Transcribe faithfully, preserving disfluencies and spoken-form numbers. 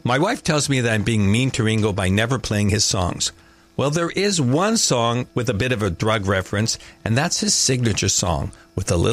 My wife tells me that I'm being mean to Ringo by never playing his songs. Well, there is one song with a bit of a drug reference, and that's his signature song, With a Little